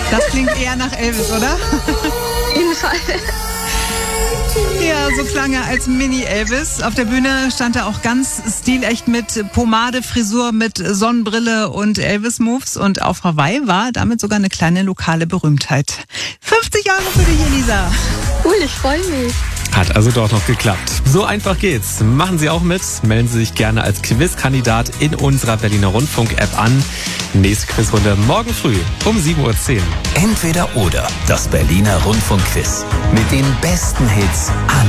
Das klingt eher nach Elvis, oder? Auf jeden Fall. Ja, so klang er als Mini-Elvis. Auf der Bühne stand er auch ganz stilecht mit Pomade, Frisur, mit Sonnenbrille und Elvis-Moves. Und auf Hawaii war damit sogar eine kleine lokale Berühmtheit. 50 Euro für dich, Elisa. Cool, ich freue mich. Hat also doch noch geklappt. So einfach geht's. Machen Sie auch mit. Melden Sie sich gerne als Quizkandidat in unserer Berliner Rundfunk-App an. Nächste Quizrunde morgen früh um 7:10 Uhr. Entweder oder, das Berliner Rundfunkquiz mit den besten Hits an